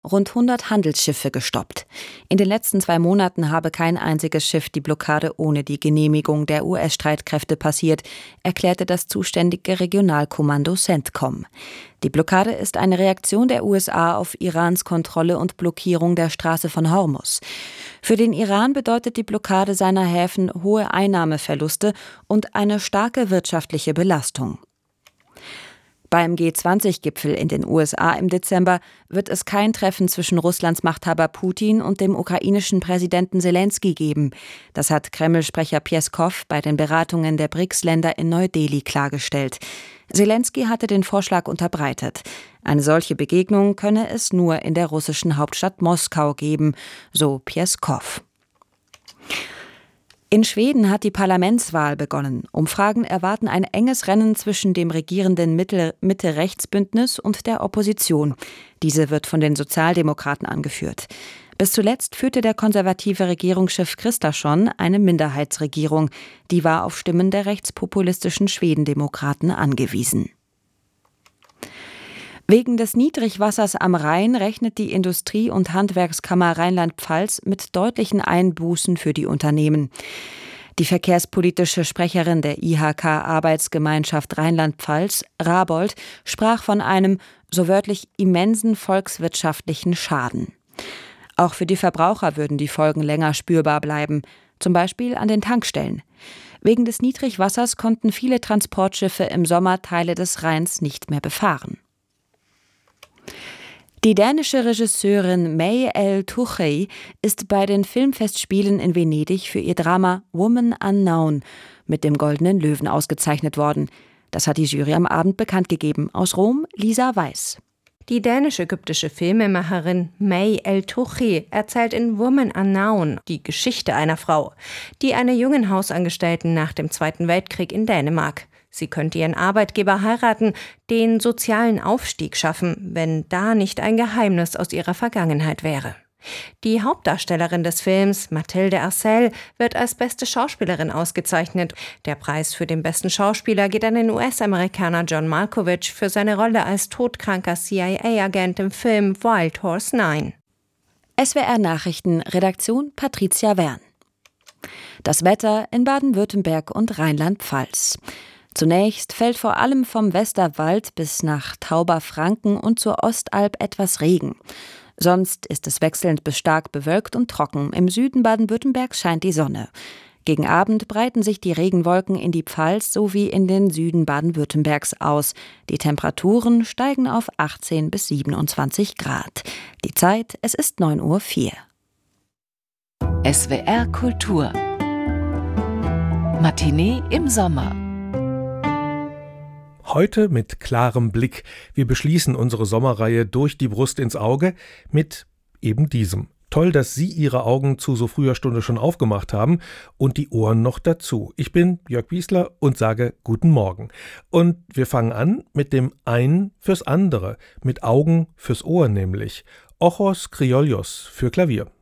rund 100 Handelsschiffe gestoppt. In den letzten 2 Monaten habe kein einziges Schiff die Blockade ohne die Genehmigung der US-Streitkräfte passiert, erklärte das zuständige Regionalkommando CENTCOM. Die Blockade ist eine Reaktion der USA auf Irans Kontrolle und Blockierung der Straße von Hormuz. Für den Iran bedeutet die Blockade seiner Häfen hohe Einnahmeverluste und eine starke wirtschaftliche Belastung. Beim G20-Gipfel in den USA im Dezember wird es kein Treffen zwischen Russlands Machthaber Putin und dem ukrainischen Präsidenten Selenskyj geben. Das hat Kreml-Sprecher Pjeskow bei den Beratungen der BRICS-Länder in Neu-Delhi klargestellt. Selenskyj hatte den Vorschlag unterbreitet. Eine solche Begegnung könne es nur in der russischen Hauptstadt Moskau geben, so Pjeskow. In Schweden hat die Parlamentswahl begonnen. Umfragen erwarten ein enges Rennen zwischen dem regierenden Mitte-Rechts-Bündnis und der Opposition. Diese wird von den Sozialdemokraten angeführt. Bis zuletzt führte der konservative Regierungschef Kristersson eine Minderheitsregierung. Die war auf Stimmen der rechtspopulistischen Schwedendemokraten angewiesen. Wegen des Niedrigwassers am Rhein rechnet die Industrie- und Handwerkskammer Rheinland-Pfalz mit deutlichen Einbußen für die Unternehmen. Die verkehrspolitische Sprecherin der IHK-Arbeitsgemeinschaft Rheinland-Pfalz, Rabold, sprach von einem, so wörtlich, immensen volkswirtschaftlichen Schaden. Auch für die Verbraucher würden die Folgen länger spürbar bleiben, zum Beispiel an den Tankstellen. Wegen des Niedrigwassers konnten viele Transportschiffe im Sommer Teile des Rheins nicht mehr befahren. Die dänische Regisseurin May El Tuchey ist bei den Filmfestspielen in Venedig für ihr Drama Woman Unknown mit dem Goldenen Löwen ausgezeichnet worden. Das hat die Jury am Abend bekannt gegeben. Aus Rom, Lisa Weiß. Die dänisch-ägyptische Filmemacherin May El Tuchey erzählt in Woman Unknown die Geschichte einer Frau, die einer jungen Hausangestellten nach dem Zweiten Weltkrieg in Dänemark. Sie könnte ihren Arbeitgeber heiraten, den sozialen Aufstieg schaffen, wenn da nicht ein Geheimnis aus ihrer Vergangenheit wäre. Die Hauptdarstellerin des Films, Mathilde Arcel, wird als beste Schauspielerin ausgezeichnet. Der Preis für den besten Schauspieler geht an den US-Amerikaner John Malkovich für seine Rolle als todkranker CIA-Agent im Film Wild Horse 9. SWR Nachrichten, Redaktion Patricia Wern. Das Wetter in Baden-Württemberg und Rheinland-Pfalz. Zunächst fällt vor allem vom Westerwald bis nach Tauberfranken und zur Ostalb etwas Regen. Sonst ist es wechselnd bis stark bewölkt und trocken. Im Süden Baden-Württembergs scheint die Sonne. Gegen Abend breiten sich die Regenwolken in die Pfalz sowie in den Süden Baden-Württembergs aus. Die Temperaturen steigen auf 18 bis 27 Grad. Die Zeit, es ist 9:04 Uhr. SWR Kultur. Matinee im Sommer. Heute mit klarem Blick. Wir beschließen unsere Sommerreihe Durch die Brust ins Auge mit eben diesem. Toll, dass Sie Ihre Augen zu so früher Stunde schon aufgemacht haben und die Ohren noch dazu. Ich bin Jörg Wiesler und sage Guten Morgen. Und wir fangen an mit dem einen fürs andere, mit Augen fürs Ohr nämlich. Ojos Criollos für Klavier.